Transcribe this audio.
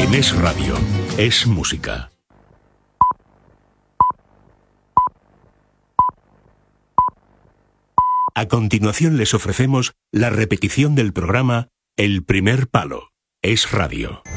En Es Radio, es música. A continuación les ofrecemos la repetición del programa El Primer Palo. Es Radio.